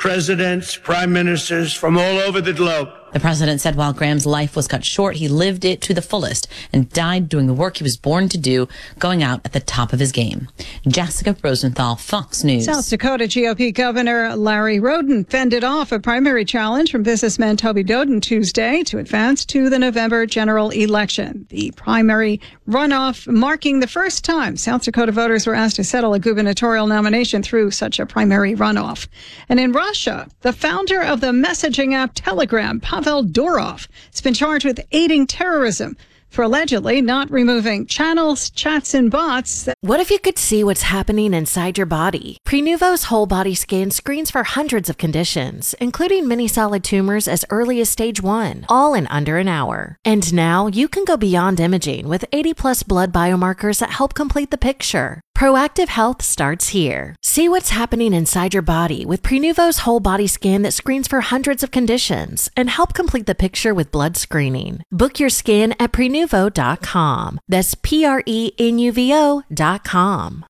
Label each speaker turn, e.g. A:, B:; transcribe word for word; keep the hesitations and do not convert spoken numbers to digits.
A: presidents, prime ministers from all over the globe.
B: The president said while Graham's life was cut short, he lived it to the fullest and died doing the work he was born to do, going out at the top of his game. Jessica Rosenthal, Fox News.
C: South Dakota G O P Governor Larry Roden fended off a primary challenge from businessman Toby Doden Tuesday to advance to the November general election. The primary runoff marking the first time South Dakota voters were asked to settle a gubernatorial nomination through such a primary runoff. And in Russia, the founder of the messaging app Telegram, Pavel Durov, has been charged with aiding terrorism for allegedly not removing channels, chats, and bots.
D: What if you could see what's happening inside your body? Prenuvo's whole body scan screens for hundreds of conditions, including many solid tumors as early as stage one, all in under an hour. And now you can go beyond imaging with eighty plus blood biomarkers that help complete the picture. Proactive health starts here. See what's happening inside your body with Prenuvo's whole body scan that screens for hundreds of conditions and help complete the picture with blood screening. Book your scan at prenuvo dot com. That's P R E N U V O dot com.